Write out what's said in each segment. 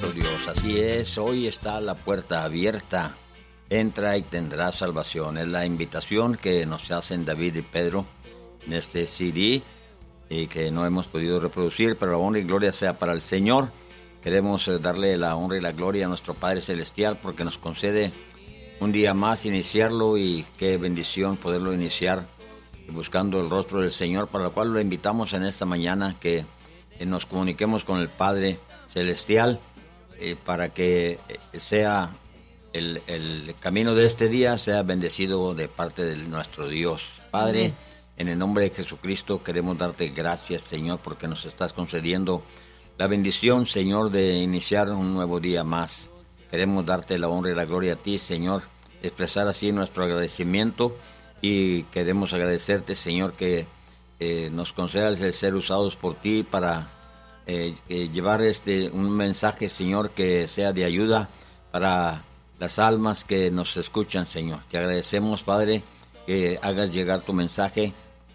nuestro Dios. Así es, hoy está la puerta abierta. Entra y tendrás salvación. Es la invitación que nos hacen David y Pedro en este CD y que no hemos podido reproducir, pero la honra y gloria sea para el Señor. Queremos darle la honra y la gloria a nuestro Padre Celestial porque nos concede un día más iniciarlo, y qué bendición poderlo iniciar buscando el rostro del Señor, para lo cual lo invitamos en esta mañana que nos comuniquemos con el Padre Celestial para que sea el camino de este día sea bendecido de parte de nuestro Dios. Padre, amén. En el nombre de Jesucristo queremos darte gracias, Señor, porque nos estás concediendo la bendición, Señor, de iniciar un nuevo día más. Queremos darte la honra y la gloria a ti, Señor, expresar así nuestro agradecimiento, y queremos agradecerte, Señor, que nos concedas el ser usados por ti para llevar un mensaje, Señor, que sea de ayuda para las almas que nos escuchan, Señor. Te agradecemos, Padre, que hagas llegar tu mensaje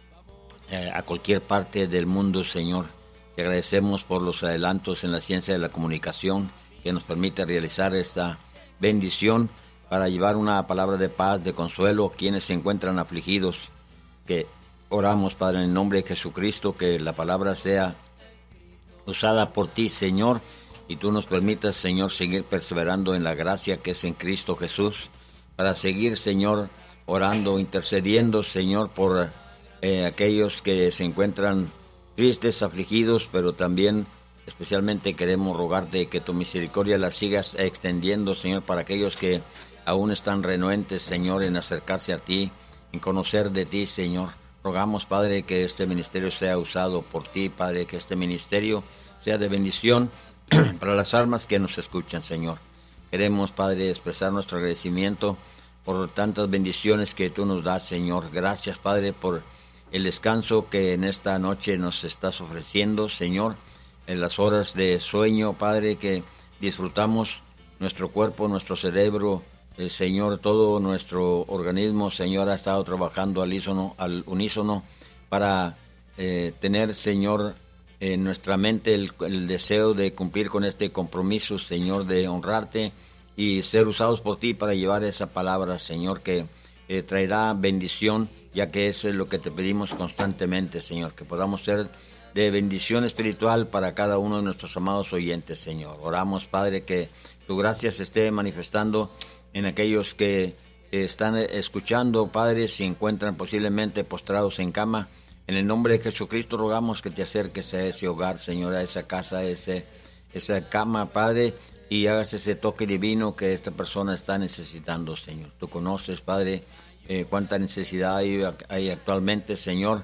a cualquier parte del mundo, Señor. Te agradecemos por los adelantos en la ciencia de la comunicación que nos permite realizar esta bendición para llevar una palabra de paz, de consuelo a quienes se encuentran afligidos. Que oramos, Padre, en el nombre de Jesucristo, que la palabra sea usada por ti, Señor, y tú nos permitas, Señor, seguir perseverando en la gracia que es en Cristo Jesús, para seguir, Señor, orando, intercediendo, Señor, por aquellos que se encuentran tristes, afligidos, pero también especialmente queremos rogarte que tu misericordia la sigas extendiendo, Señor, para aquellos que aún están renuentes, Señor, en acercarse a ti, en conocer de ti, Señor. Rogamos, Padre, que este ministerio sea usado por ti, Padre, que este ministerio sea de bendición para las almas que nos escuchan, Señor. Queremos, Padre, expresar nuestro agradecimiento por tantas bendiciones que tú nos das, Señor. Gracias, Padre, por el descanso que en esta noche nos estás ofreciendo, Señor, en las horas de sueño, Padre, que disfrutamos nuestro cuerpo, nuestro cerebro, Señor, todo nuestro organismo, Señor, ha estado trabajando al unísono para tener, Señor, en nuestra mente el deseo de cumplir con este compromiso, Señor, de honrarte y ser usados por ti para llevar esa palabra, Señor, que traerá bendición, ya que eso es lo que te pedimos constantemente, Señor, que podamos ser de bendición espiritual para cada uno de nuestros amados oyentes, Señor. Oramos, Padre, que tu gracia se esté manifestando en aquellos que están escuchando, Padre, si encuentran posiblemente postrados en cama. En el nombre de Jesucristo rogamos que te acerques a ese hogar, Señor, a esa casa, esa cama, Padre, y hagas ese toque divino que esta persona está necesitando, Señor. Tú conoces, Padre, cuánta necesidad hay actualmente, Señor,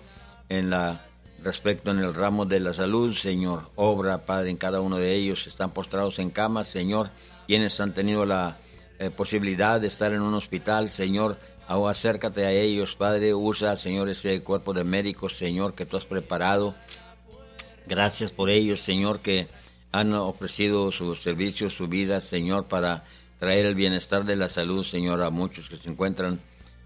respecto en el ramo de la salud, Señor. Obra, Padre, en cada uno de ellos. Están postrados en cama, Señor, quienes han tenido la posibilidad de estar en un hospital, Señor. Acércate a ellos, Padre. Usa, Señor, ese cuerpo de médicos, Señor, que tú has preparado. Gracias por ellos, Señor, que han ofrecido sus servicios, su vida, Señor, para traer el bienestar de la salud, Señor, a muchos que se encuentran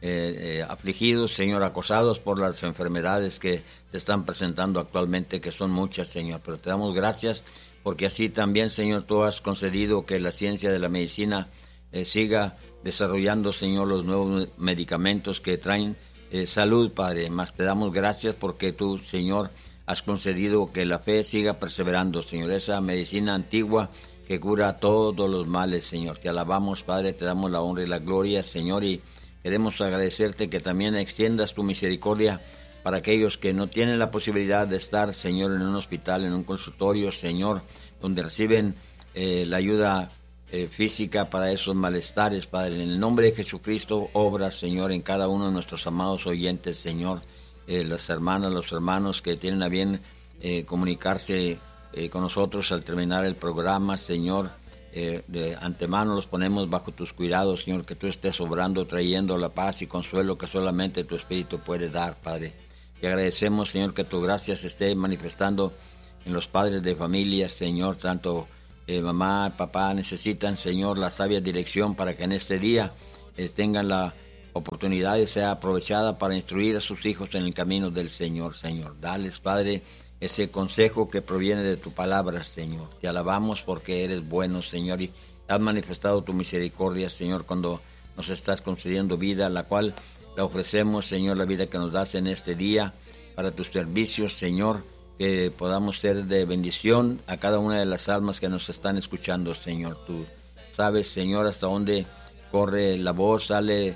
afligidos, Señor, acosados por las enfermedades que se están presentando actualmente, que son muchas, Señor. Pero te damos gracias porque así también, Señor, tú has concedido que la ciencia de la medicina siga desarrollando, Señor, los nuevos medicamentos que traen salud, Padre. Más te damos gracias porque tú, Señor, has concedido que la fe siga perseverando, Señor. Esa medicina antigua que cura todos los males, Señor. Te alabamos, Padre, te damos la honra y la gloria, Señor, y queremos agradecerte que también extiendas tu misericordia para aquellos que no tienen la posibilidad de estar, Señor, en un hospital, en un consultorio, Señor, donde reciben la ayuda física para esos malestares, Padre. En el nombre de Jesucristo, obra, Señor, en cada uno de nuestros amados oyentes, Señor. Las hermanas, los hermanos que tienen a bien comunicarse con nosotros al terminar el programa, Señor. De antemano los ponemos bajo tus cuidados, Señor, que tú estés obrando, trayendo la paz y consuelo que solamente tu Espíritu puede dar, Padre. Te agradecemos, Señor, que tu gracia se esté manifestando en los padres de familia, Señor. Tanto mamá, papá necesitan, Señor, la sabia dirección para que en este día tengan la oportunidad de ser aprovechada para instruir a sus hijos en el camino del Señor, Señor. Dales, Padre, ese consejo que proviene de tu palabra, Señor. Te alabamos porque eres bueno, Señor, y has manifestado tu misericordia, Señor, cuando nos estás concediendo vida, la cual la ofrecemos, Señor, la vida que nos das en este día para tus servicios, Señor, que podamos ser de bendición a cada una de las almas que nos están escuchando, Señor. Tú sabes, Señor, hasta dónde corre la voz, sale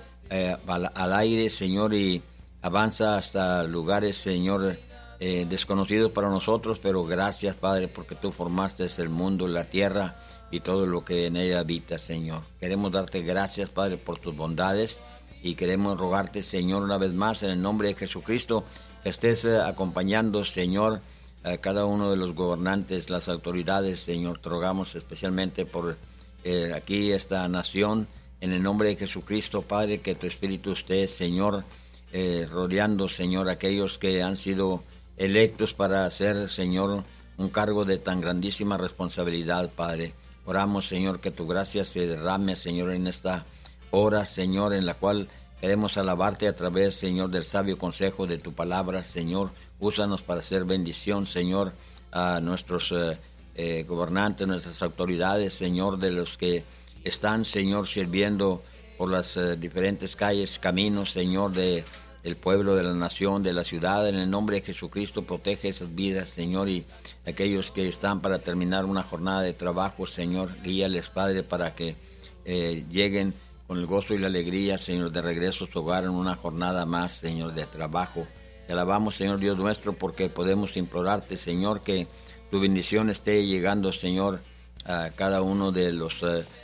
al aire, Señor, y avanza hasta lugares, Señor, desconocidos para nosotros, pero gracias, Padre, porque tú formaste el mundo, la tierra y todo lo que en ella habita, Señor. Queremos darte gracias, Padre, por tus bondades y queremos rogarte, Señor, una vez más, en el nombre de Jesucristo, que estés acompañando, Señor, a cada uno de los gobernantes, las autoridades, Señor. Te rogamos especialmente por aquí esta nación, en el nombre de Jesucristo, Padre, que tu Espíritu esté, Señor, rodeando, Señor, aquellos que han sido electos para hacer, Señor, un cargo de tan grandísima responsabilidad, Padre. Oramos, Señor, que tu gracia se derrame, Señor, en esta hora, Señor, en la cual queremos alabarte a través, Señor, del sabio consejo de tu palabra, Señor. Úsanos para hacer bendición, Señor, a nuestros gobernantes, nuestras autoridades, Señor, de los que están, Señor, sirviendo por las diferentes calles, caminos, Señor, del pueblo, de la nación, de la ciudad. En el nombre de Jesucristo, protege esas vidas, Señor, y aquellos que están para terminar una jornada de trabajo, Señor, guíales, Padre, para que lleguen con el gozo y la alegría, Señor, de regreso a su hogar en una jornada más, Señor, de trabajo. Te alabamos, Señor Dios nuestro, porque podemos implorarte, Señor, que tu bendición esté llegando, Señor, a cada uno de los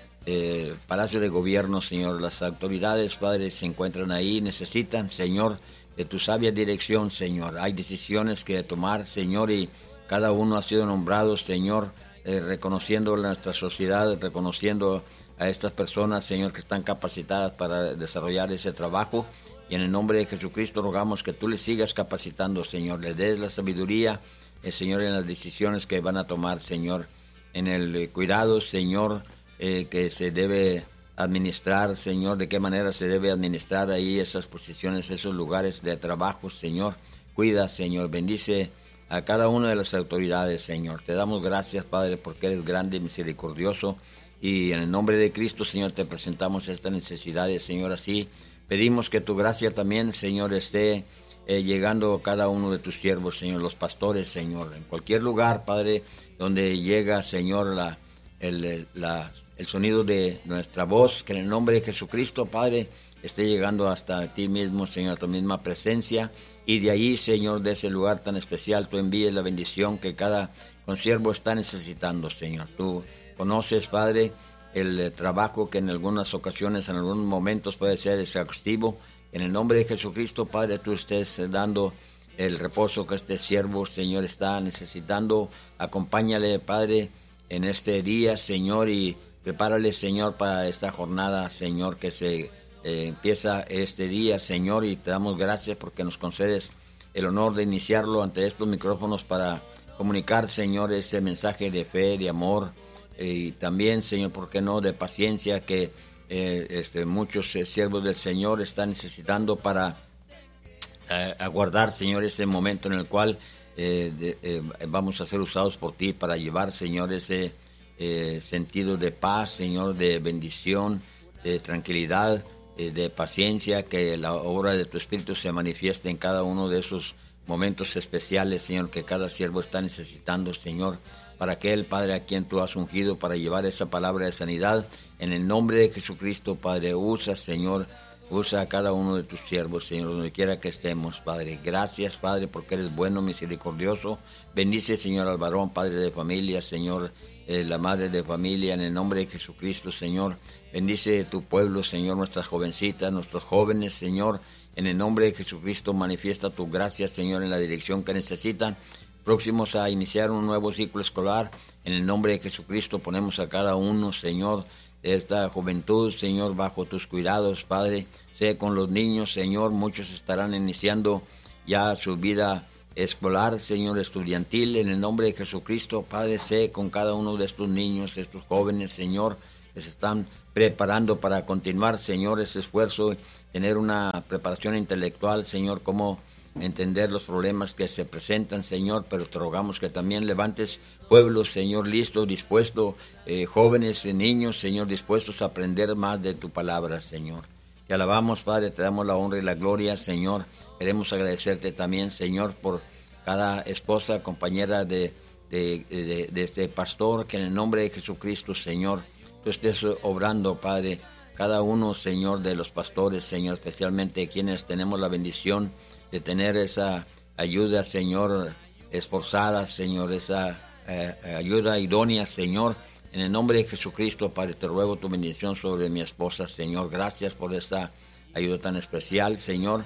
palacios de gobierno, Señor. Las autoridades, Padre, se encuentran ahí, necesitan, Señor, de tu sabia dirección, Señor. Hay decisiones que tomar, Señor, y cada uno ha sido nombrado, Señor, reconociendo nuestra sociedad, reconociendo a estas personas, Señor, que están capacitadas para desarrollar ese trabajo. Y en el nombre de Jesucristo rogamos que tú les sigas capacitando, Señor. Les des la sabiduría, Señor, en las decisiones que van a tomar, Señor. En el cuidado, Señor, que se debe administrar, Señor. De qué manera se debe administrar ahí esas posiciones, esos lugares de trabajo, Señor. Cuida, Señor. Bendice a cada una de las autoridades, Señor. Te damos gracias, Padre, porque eres grande y misericordioso. Y en el nombre de Cristo, Señor, te presentamos estas necesidades, Señor. Así pedimos que tu gracia también, Señor, esté llegando a cada uno de tus siervos, Señor, los pastores, Señor. En cualquier lugar, Padre, donde llega, Señor, el sonido de nuestra voz, que en el nombre de Jesucristo, Padre, esté llegando hasta ti mismo, Señor, a tu misma presencia. Y de ahí, Señor, de ese lugar tan especial, tú envíes la bendición que cada consiervo está necesitando, Señor. Tú conoces, Padre, el trabajo que en algunas ocasiones, en algunos momentos puede ser exhaustivo. En el nombre de Jesucristo, Padre, tú estés dando el reposo que este siervo, Señor, está necesitando. Acompáñale, Padre, en este día, Señor, y prepárale, Señor, para esta jornada, Señor, que se empieza este día, Señor, y te damos gracias porque nos concedes el honor de iniciarlo ante estos micrófonos para comunicar, Señor, ese mensaje de fe, de amor, y también, Señor, ¿por qué no?, de paciencia que muchos siervos del Señor están necesitando para aguardar, Señor, ese momento en el cual vamos a ser usados por ti para llevar, Señor, ese sentido de paz, Señor, de bendición, de tranquilidad, de paciencia, que la obra de tu Espíritu se manifieste en cada uno de esos momentos especiales, Señor, que cada siervo está necesitando, Señor, para aquel, Padre, a quien tú has ungido para llevar esa palabra de sanidad. En el nombre de Jesucristo, Padre, usa, Señor, usa a cada uno de tus siervos, Señor, donde quiera que estemos, Padre. Gracias, Padre, porque eres bueno, misericordioso. Bendice, Señor, al varón, padre de familia, Señor, la madre de familia, en el nombre de Jesucristo, Señor. Bendice tu pueblo, Señor, nuestras jovencitas, nuestros jóvenes, Señor. En el nombre de Jesucristo, manifiesta tu gracia, Señor, en la dirección que necesitan. Próximos a iniciar un nuevo ciclo escolar, en el nombre de Jesucristo ponemos a cada uno, Señor, de esta juventud, Señor, bajo tus cuidados, Padre. Sé con los niños, Señor, muchos estarán iniciando ya su vida escolar, Señor, estudiantil, en el nombre de Jesucristo, Padre. Sé con cada uno de estos niños, estos jóvenes, Señor, que se están preparando para continuar, Señor, ese esfuerzo, tener una preparación intelectual, Señor, como entender los problemas que se presentan, Señor, pero te rogamos que también levantes pueblos, Señor, listos, dispuestos, jóvenes y niños, Señor, dispuestos a aprender más de tu palabra, Señor. Te alabamos, Padre, te damos la honra y la gloria, Señor. Queremos agradecerte también, Señor, por cada esposa, compañera de este pastor, que en el nombre de Jesucristo, Señor, tú estés obrando, Padre, cada uno, Señor, de los pastores, Señor, especialmente quienes tenemos la bendición de tener esa ayuda, Señor, esforzada, Señor, esa ayuda idónea, Señor. En el nombre de Jesucristo, Padre, te ruego tu bendición sobre mi esposa, Señor. Gracias por esa ayuda tan especial, Señor,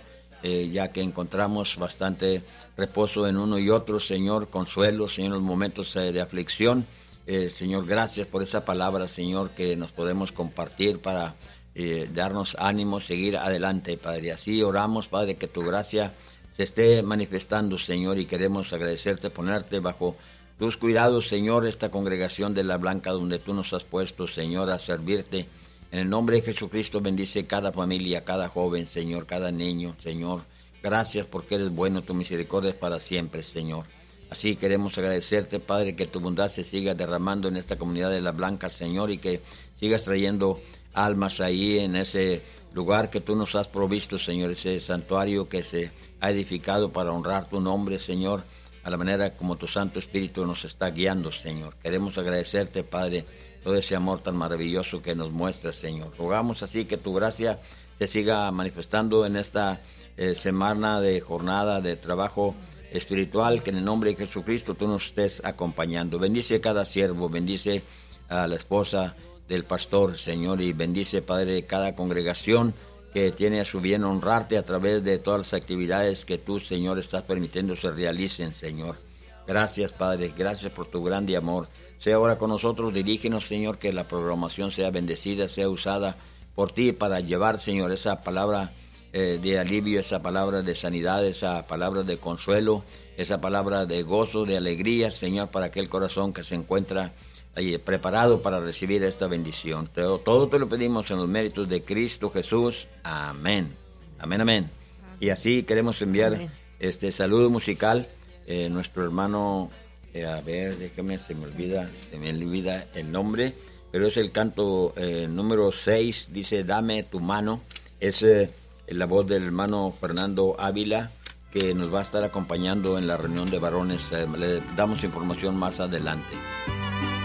ya que encontramos bastante reposo en uno y otro, Señor, consuelo, Señor, en los momentos de aflicción. Señor, gracias por esa palabra, Señor, que nos podemos compartir para darnos ánimo, seguir adelante, Padre. Y así oramos, Padre, que tu gracia se esté manifestando, Señor, y queremos agradecerte, ponerte bajo tus cuidados, Señor, esta congregación de La Blanca, donde tú nos has puesto, Señor, a servirte. En el nombre de Jesucristo, bendice cada familia, cada joven, Señor, cada niño, Señor. Gracias porque eres bueno, tu misericordia es para siempre, Señor. Así queremos agradecerte, Padre, que tu bondad se siga derramando en esta comunidad de La Blanca, Señor, y que sigas trayendo almas ahí en ese lugar que tú nos has provisto, Señor, ese santuario que se ha edificado para honrar tu nombre, Señor, a la manera como tu Santo Espíritu nos está guiando, Señor. Queremos agradecerte, Padre, todo ese amor tan maravilloso que nos muestras, Señor. Rogamos así que tu gracia se siga manifestando en esta semana de jornada de trabajo espiritual, que en el nombre de Jesucristo tú nos estés acompañando. Bendice a cada siervo, bendice a la esposa del pastor, Señor, y bendice, Padre, cada congregación que tiene a su bien honrarte a través de todas las actividades que tú, Señor, estás permitiendo se realicen, Señor. Gracias, Padre, gracias por tu grande amor. Sea ahora con nosotros, dirígenos, Señor, que la programación sea bendecida, sea usada por ti para llevar, Señor, esa palabra de alivio, esa palabra de sanidad, esa palabra de consuelo, esa palabra de gozo, de alegría, Señor, para aquel corazón que se encuentra ahí preparado para recibir esta bendición. Todo te lo pedimos en los méritos de Cristo Jesús. Amén. Amén, amén. Y así queremos enviar este saludo musical. Nuestro hermano, a ver, déjame, se me olvida el nombre, pero es el canto número 6, dice, dame tu mano. Es la voz del hermano Fernando Ávila, que nos va a estar acompañando en la reunión de varones. Le damos información más adelante.